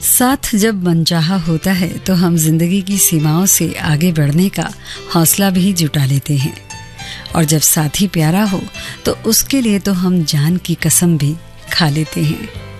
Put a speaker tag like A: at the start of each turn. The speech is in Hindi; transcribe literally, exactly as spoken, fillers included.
A: साथ जब मनचाहा होता है तो हम जिंदगी की सीमाओं से आगे बढ़ने का हौसला भी जुटा लेते हैं, और जब साथी प्यारा हो तो उसके लिए तो हम जान की कसम भी खा लेते हैं।